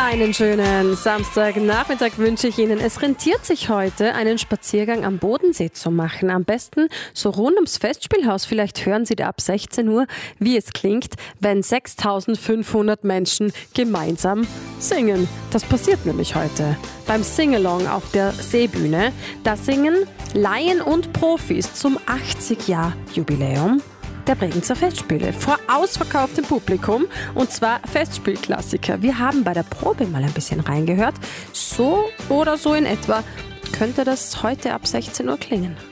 Einen schönen Samstagnachmittag wünsche ich Ihnen. Es rentiert sich heute, einen Spaziergang am Bodensee zu machen. Am besten so rund ums Festspielhaus. Vielleicht hören Sie da ab 16 Uhr, wie es klingt, wenn 6500 Menschen gemeinsam singen. Das passiert nämlich heute beim Singalong auf der Seebühne. Da singen Laien und Profis zum 80-Jahr-Jubiläum der Bregenzer Festspiele vor ausverkauftem Publikum, und zwar Festspielklassiker. Wir haben bei der Probe mal ein bisschen reingehört. So oder so in etwa könnte das heute ab 16 Uhr klingen.